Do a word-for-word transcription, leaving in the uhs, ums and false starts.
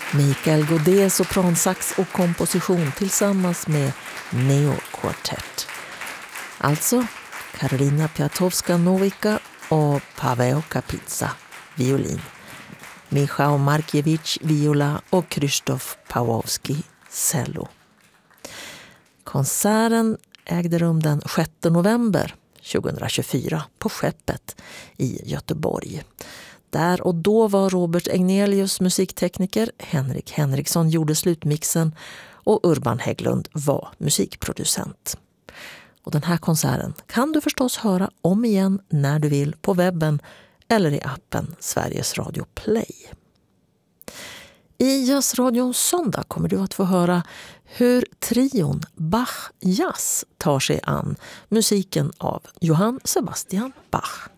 Mikael Godé sopransax och komposition tillsammans med Neo Quartet. Alltså Karolina Piatowska-Nowicka och Paweł Kapitsa, violin. Michał Markiewicz, viola och Krzysztof Pawłowski, cello. Konserten ägde rum den sjätte november tjugohundratjugofyra på Skeppet i Göteborg. Där och då var Robert Egnelius musiktekniker, Henrik Henriksson gjorde slutmixen och Urban Hägglund var musikproducent. Och den här konserten kan du förstås höra om igen när du vill på webben eller i appen Sveriges Radio Play. I Jazzradion söndag kommer du att få höra hur trion Bach Jazz tar sig an musiken av Johann Sebastian Bach.